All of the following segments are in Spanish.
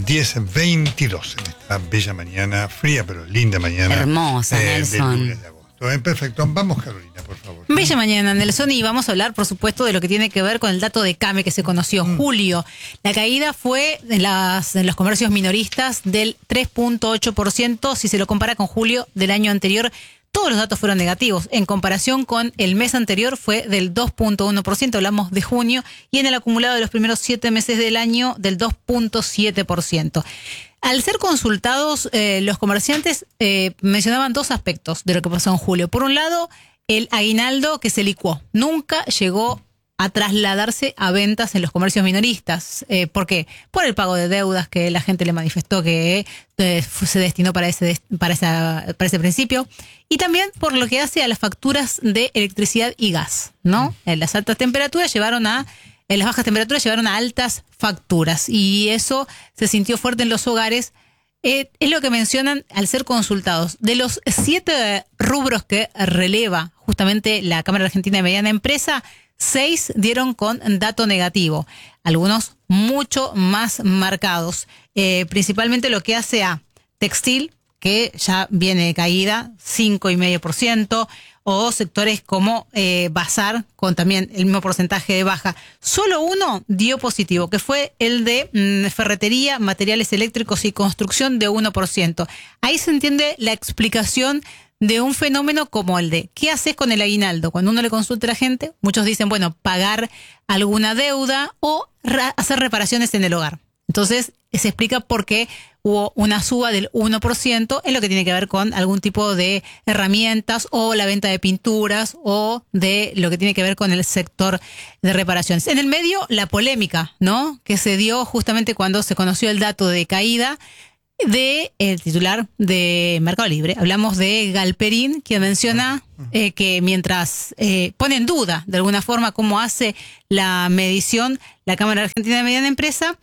10:22 en esta bella mañana, fría pero linda mañana. Hermosa, Nelson. Del lunes de agosto. Perfecto, vamos Carolina, por favor. Bella mañana, Nelson, y vamos a hablar, por supuesto, de lo que tiene que ver con el dato de CAME que se conoció julio. La caída fue en los comercios minoristas del 3.8%, si se lo compara con julio del año anterior. Todos los datos fueron negativos. En comparación con el mes anterior fue del 2.1%, hablamos de junio, y en el acumulado de los primeros 7 meses del año del 2.7%. Al ser consultados, los comerciantes mencionaban dos aspectos de lo que pasó en julio. Por un lado, el aguinaldo que se licuó. Nunca llegó a trasladarse a ventas en los comercios minoristas. ¿Por qué? Por el pago de deudas que la gente le manifestó que se destinó para ese principio. Y también por lo que hace a las facturas de electricidad y gas, ¿no? Las bajas temperaturas llevaron a altas facturas y eso se sintió fuerte en los hogares. Es lo que mencionan al ser consultados. De los 7 rubros que releva justamente la Cámara Argentina de Mediana Empresa, 6 dieron con dato negativo, algunos mucho más marcados, principalmente lo que hace a textil, que ya viene de caída, 5,5%, o sectores como bazar, con también el mismo porcentaje de baja. Solo uno dio positivo, que fue el de ferretería, materiales eléctricos y construcción, de 1%. Ahí se entiende la explicación de un fenómeno como el de ¿qué haces con el aguinaldo? Cuando uno le consulta a la gente, muchos dicen, bueno, pagar alguna deuda o hacer reparaciones en el hogar. Entonces, se explica por qué hubo una suba del 1% en lo que tiene que ver con algún tipo de herramientas o la venta de pinturas o de lo que tiene que ver con el sector de reparaciones. En el medio, la polémica, ¿no?, que se dio justamente cuando se conoció el dato de caída de el titular de Mercado Libre. Hablamos de Galperín, quien menciona que mientras pone en duda de alguna forma cómo hace la medición la Cámara Argentina de Mediana Empresa,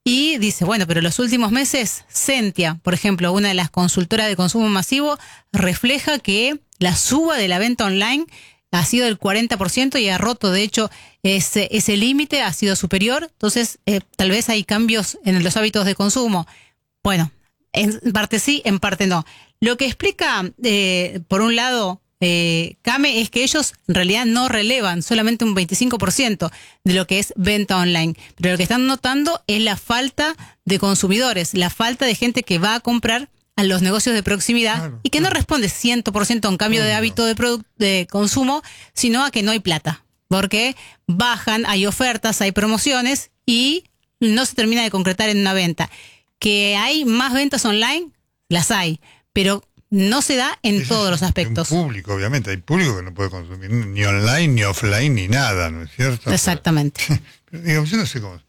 y dice, bueno, pero los últimos meses, Sentia, por ejemplo, una de las consultoras de consumo masivo, refleja que la suba de la venta online ha sido del 40% y ha roto, de hecho, ese límite ha sido superior. Entonces, tal vez hay cambios en los hábitos de consumo. Bueno, en parte sí, en parte no. Lo que explica, por un lado, CAME, es que ellos en realidad no relevan solamente un 25% de lo que es venta online. Pero lo que están notando es la falta de consumidores, la falta de gente que va a comprar a los negocios de proximidad, claro, y que no responde 100% a un cambio de hábito de consumo, sino a que no hay plata. Porque bajan, hay ofertas, hay promociones y no se termina de concretar en una venta. Que hay más ventas online, las hay, pero no se da en todos los aspectos. Un público, obviamente, hay público que no puede consumir ni online, ni offline, ni nada, ¿no es cierto? Exactamente. Pero, digo, yo no sé cómo.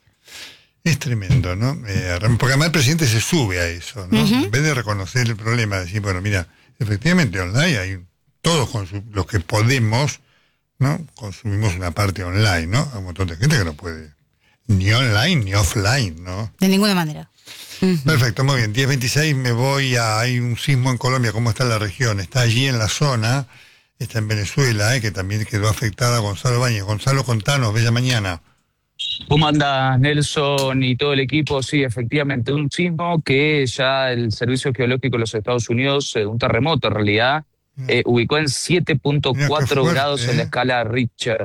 Es tremendo, ¿no? Porque además el presidente se sube a eso, ¿no? En vez de reconocer el problema, decir, bueno, mira, efectivamente online hay todos los que podemos, ¿no? Consumimos una parte online, ¿no? Hay un montón de gente que no puede ni online ni offline, ¿no? De ninguna manera. Perfecto, muy bien. 10:26 me voy hay un sismo en Colombia. ¿Cómo está la región? Está allí en la zona, está en Venezuela, que también quedó afectada. Gonzalo Báñez. Gonzalo, contanos, bella mañana. ¿Cómo andas, Nelson y todo el equipo? Sí, efectivamente, un sismo que ya el Servicio Geológico de los Estados Unidos, un terremoto en realidad, ubicó en 7.4 grados en la escala Richter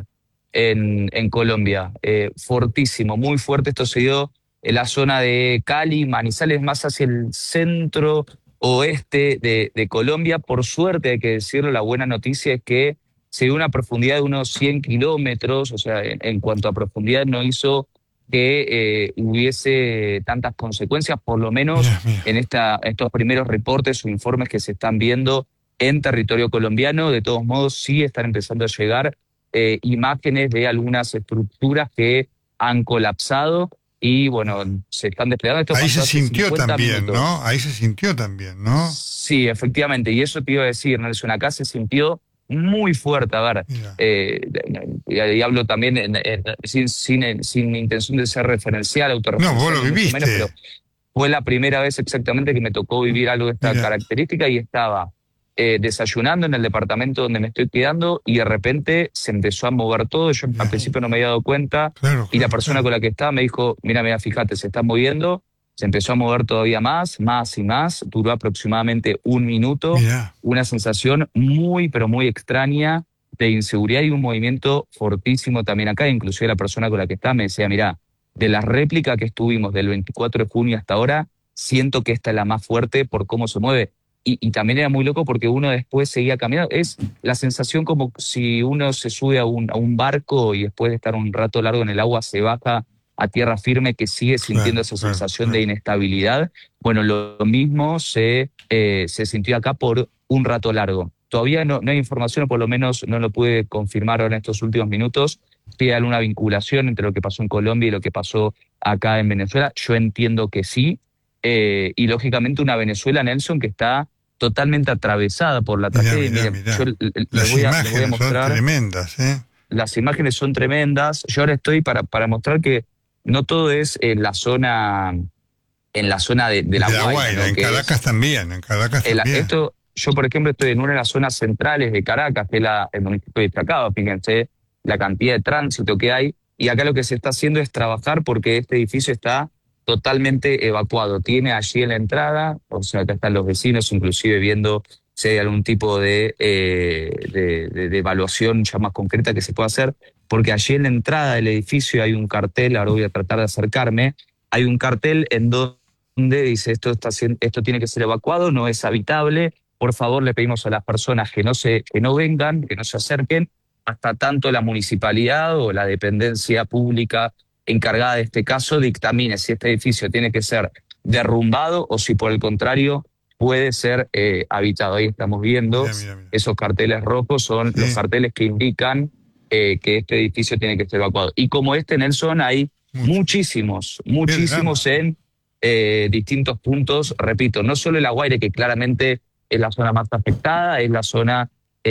en Colombia. Fortísimo, muy fuerte. Esto se dio en la zona de Cali, Manizales, más hacia el centro oeste de Colombia. Por suerte, hay que decirlo, la buena noticia es que se dio una profundidad de unos 100 kilómetros, o sea, en cuanto a profundidad no hizo que hubiese tantas consecuencias, por lo menos en estos primeros reportes o informes que se están viendo en territorio colombiano. De todos modos, sí están empezando a llegar imágenes de algunas estructuras que han colapsado. Y bueno, se están desplegando. Ahí se sintió también, ¿no? Ahí se sintió también, ¿no? Sí, efectivamente. Y eso te iba a decir, Nelson, acá se sintió muy fuerte. A ver, y hablo también sin intención de ser referencial, autorreferencial. No, vos lo viviste. Menos, pero fue la primera vez exactamente que me tocó vivir algo de esta característica y estaba desayunando en el departamento donde me estoy quedando y de repente se empezó a mover todo. Yo al principio no me había dado cuenta y la persona con la que estaba me dijo, mira, fíjate, se está moviendo. se empezó a mover todavía más y más, duró aproximadamente 1 minuto, Mirá. una sensación muy, pero muy extraña de inseguridad y un movimiento fortísimo también acá, inclusive la persona con la que estaba me decía, mirá, de la réplica que estuvimos del 24 de junio hasta ahora, siento que esta es la más fuerte por cómo se mueve. Y también era muy loco porque uno después seguía caminando. Es la sensación como si uno se sube a un barco y después de estar un rato largo en el agua se baja a tierra firme, que sigue sintiendo esa sensación de inestabilidad. Bueno, lo mismo se sintió acá por un rato largo. Todavía no hay información, o por lo menos no lo pude confirmar ahora en estos últimos minutos, si hay alguna vinculación entre lo que pasó en Colombia y lo que pasó acá en Venezuela. Yo entiendo que sí. Y lógicamente una Venezuela, Nelson, que está totalmente atravesada por la tragedia. Mirá. Yo Las voy a imágenes mostrar, son tremendas, ¿eh? Las imágenes son tremendas. Yo ahora estoy para mostrar que no todo es en la zona de La Guaira. En Caracas también, Yo, por ejemplo, estoy en una de las zonas centrales de Caracas, que es el municipio de Chacao. Fíjense la cantidad de tránsito que hay. Y acá lo que se está haciendo es trabajar porque este edificio está totalmente evacuado. Tiene allí en la entrada, o sea, acá están los vecinos, inclusive viendo si hay algún tipo de evaluación ya más concreta que se pueda hacer, porque allí en la entrada del edificio hay un cartel, ahora voy a tratar de acercarme, hay un cartel en donde dice esto tiene que ser evacuado, no es habitable, por favor le pedimos a las personas que no vengan, que no se acerquen, hasta tanto la municipalidad o la dependencia pública encargada de este caso dictamine si este edificio tiene que ser derrumbado o si por el contrario puede ser habitado. Ahí estamos viendo esos carteles rojos, son los carteles que indican que este edificio tiene que ser evacuado. Y como Nelson, hay muchísimos en distintos puntos, repito, no solo La Guaira, que claramente es la zona más afectada, es la zona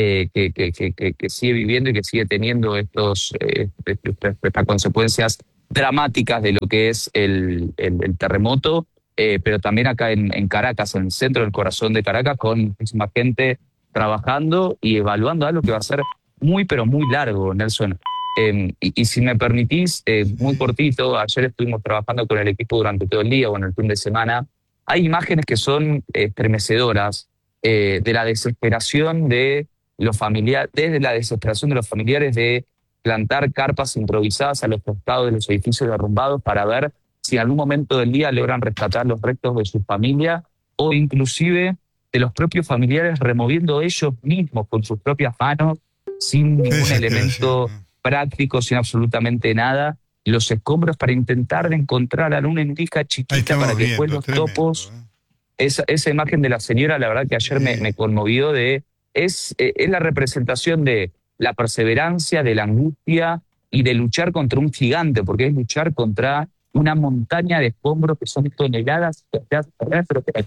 que sigue viviendo y que sigue teniendo estas consecuencias dramáticas de lo que es el terremoto, pero también acá en Caracas, en el centro del corazón de Caracas, con muchísima gente trabajando y evaluando algo que va a ser muy, pero muy largo, Nelson. Y si me permitís, muy cortito, ayer estuvimos trabajando con el equipo durante todo el día, bueno, el fin de semana. Hay imágenes que son estremecedoras de la desesperación de los familiares, desde la desesperación de los familiares de plantar carpas improvisadas a los costados de los edificios derrumbados para ver si en algún momento del día logran rescatar los restos de su familia, o inclusive de los propios familiares removiendo ellos mismos con sus propias manos, sin ningún elemento práctico, sin absolutamente nada, los escombros para intentar de encontrar alguna endija chiquita para que después los topos... Esa imagen de la señora, la verdad que ayer me conmovió. Es la representación de la perseverancia, de la angustia y de luchar contra un gigante, porque es luchar contra una montaña de escombros que son toneladas, pero que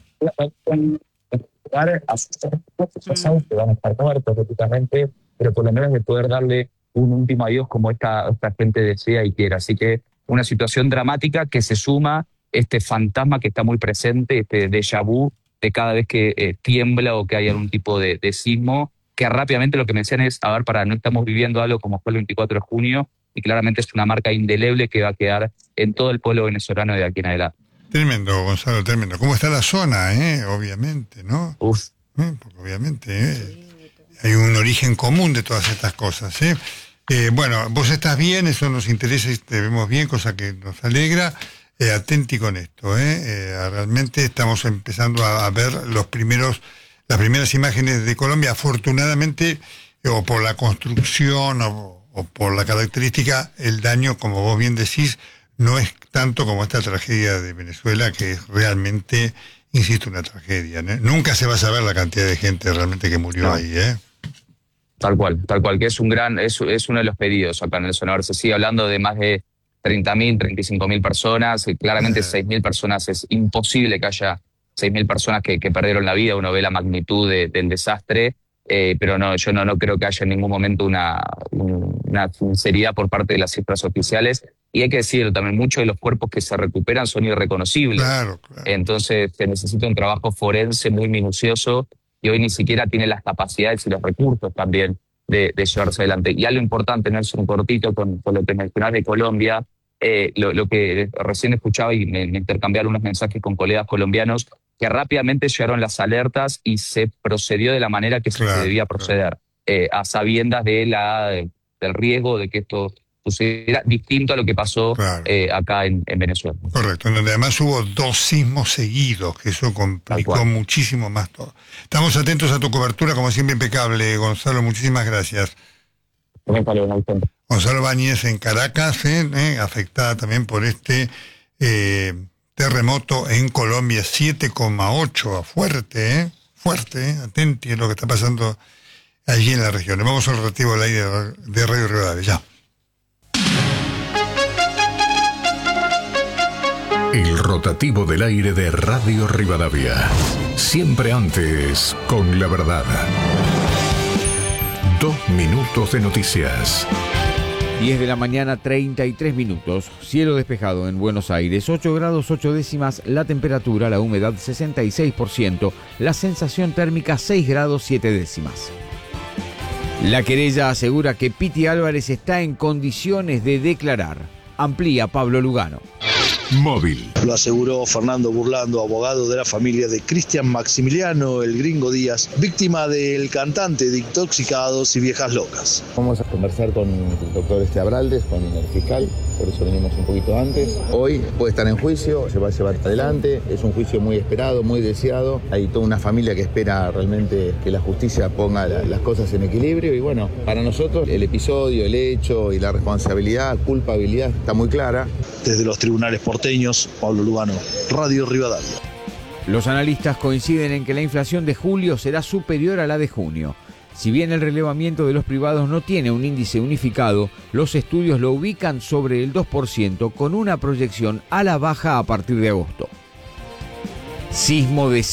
van a estar muertos prácticamente, pero por lo menos de poder darle un último adiós como esta gente desea y quiere. Así que una situación dramática que se suma este fantasma que está muy presente, este déjà vu de cada vez que tiembla o que hay algún tipo de sismo, que rápidamente lo que me decían es, no estamos viviendo algo como fue el 24 de junio, y claramente es una marca indeleble que va a quedar en todo el pueblo venezolano de aquí en adelante. Tremendo, Gonzalo, tremendo. ¿Cómo está la zona, obviamente, ¿no? Uf. Porque obviamente hay un origen común de todas estas cosas, bueno, vos estás bien, eso nos interesa y te vemos bien, cosa que nos alegra. Atenti con esto, realmente estamos empezando a ver las primeras imágenes de Colombia. Afortunadamente, o por la construcción o por la característica, el daño, como vos bien decís, no es tanto como esta tragedia de Venezuela, que es realmente, insisto, una tragedia, ¿no? Nunca se va a saber la cantidad de gente realmente que murió ahí, Tal cual, que es uno de los pedidos acá en el Sonador. Se sigue hablando de más de 30.000, 35.000 personas, claramente 6.000 personas, es imposible que haya 6.000 personas que perdieron la vida. Uno ve la magnitud del desastre, pero no, yo no creo que haya en ningún momento una sinceridad por parte de las cifras oficiales. Y hay que decirlo también, muchos de los cuerpos que se recuperan son irreconocibles. Claro. Entonces se necesita un trabajo forense muy minucioso, y hoy ni siquiera tiene las capacidades y los recursos también de llevarse adelante. Y algo importante, Nelson, cortito, con lo que mencionás de Colombia, lo que recién escuchaba y me intercambié algunos mensajes con colegas colombianos, que rápidamente llegaron las alertas y se procedió de la manera que se debía proceder, a sabiendas del riesgo de que esto sucediera, distinto a lo que pasó acá en Venezuela. Correcto, donde además hubo 2 sismos seguidos, que eso complicó muchísimo más todo. Estamos atentos a tu cobertura, como siempre impecable, Gonzalo, muchísimas gracias. Gonzalo Báñez en Caracas, afectada también por este terremoto en Colombia, 7,8, fuerte, atenti a lo que está pasando allí en la región. Vamos al rotativo del aire de Radio Rivadavia, ya. El rotativo del aire de Radio Rivadavia. Siempre antes, con la verdad. 2 minutos de noticias. 10 de la mañana, 33 minutos. Cielo despejado en Buenos Aires. 8 grados 8 décimas la temperatura, la humedad 66%, la sensación térmica 6 grados 7 décimas. La querella asegura que Piti Álvarez está en condiciones de declarar. Amplía Pablo Lugano. Móvil. Lo aseguró Fernando Burlando, abogado de la familia de Cristian Maximiliano, el Gringo Díaz, víctima del cantante de Intoxicados y Viejas Locas. Vamos a conversar con el doctor Abraldes, con el fiscal, por eso venimos un poquito antes. Hoy puede estar en juicio, se va a llevar adelante, es un juicio muy esperado, muy deseado. Hay toda una familia que espera realmente que la justicia ponga las cosas en equilibrio y bueno, para nosotros el episodio, el hecho y la responsabilidad, culpabilidad está muy clara. Desde los tribunales porteños, Pablo Lugano, Radio Rivadavia. Los analistas coinciden en que la inflación de julio será superior a la de junio. Si bien el relevamiento de los privados no tiene un índice unificado, los estudios lo ubican sobre el 2% con una proyección a la baja a partir de agosto. Sismo de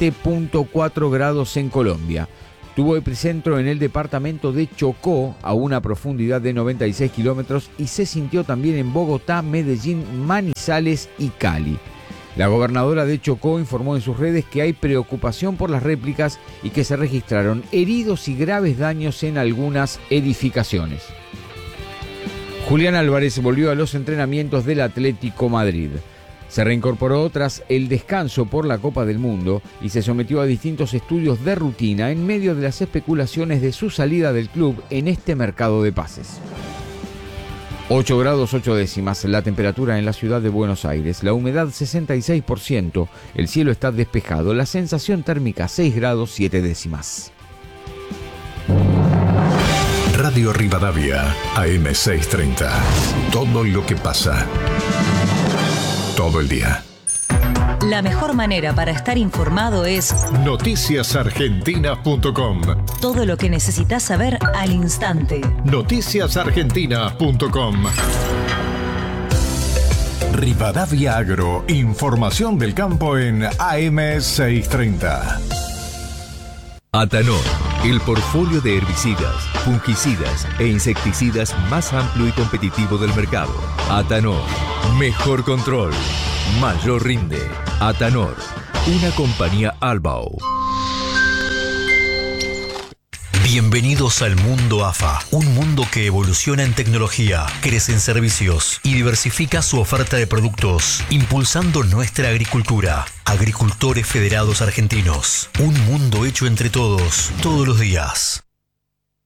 7.4 grados en Colombia. Tuvo epicentro en el departamento de Chocó, a una profundidad de 96 kilómetros, y se sintió también en Bogotá, Medellín, Manizales y Cali. La gobernadora de Chocó informó en sus redes que hay preocupación por las réplicas y que se registraron heridos y graves daños en algunas edificaciones. Julián Álvarez volvió a los entrenamientos del Atlético Madrid. Se reincorporó tras el descanso por la Copa del Mundo y se sometió a distintos estudios de rutina en medio de las especulaciones de su salida del club en este mercado de pases. 8 grados 8 décimas la temperatura en la ciudad de Buenos Aires, la humedad 66%, el cielo está despejado, la sensación térmica 6 grados 7 décimas. Radio Rivadavia, AM630. Todo lo que pasa. Todo el día. La mejor manera para estar informado es noticiasargentina.com. Todo lo que necesitas saber al instante. Noticiasargentina.com. Rivadavia Agro, información del campo en AM630. Atanor, el portfolio de herbicidas, fungicidas e insecticidas más amplio y competitivo del mercado. Atanor, mejor control, mayor rinde. Atanor, una compañía Albao. Bienvenidos al mundo AFA, un mundo que evoluciona en tecnología, crece en servicios y diversifica su oferta de productos, impulsando nuestra agricultura. Agricultores Federados Argentinos, un mundo hecho entre todos, todos los días.